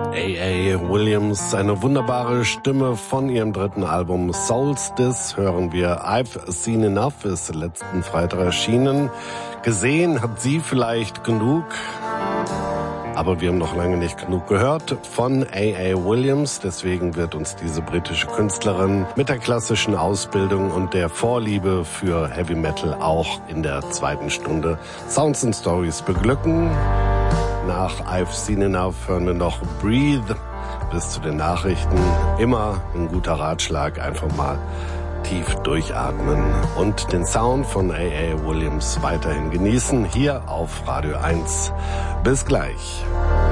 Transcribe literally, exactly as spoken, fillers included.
A A. Williams, eine wunderbare Stimme von ihrem dritten Album Solstice, hören wir I've Seen Enough, ist letzten Freitag erschienen. Gesehen hat sie vielleicht genug, aber wir haben noch lange nicht genug gehört von A A. Williams. Deswegen wird uns diese britische Künstlerin mit der klassischen Ausbildung und der Vorliebe für Heavy Metal auch in der zweiten Stunde Sounds and Stories beglücken. Nach I've Seen Enough hören wir noch Breathe bis zu den Nachrichten. Immer ein guter Ratschlag, einfach mal tief durchatmen und den Sound von A A. Williams weiterhin genießen, hier auf Radio eins. Bis gleich.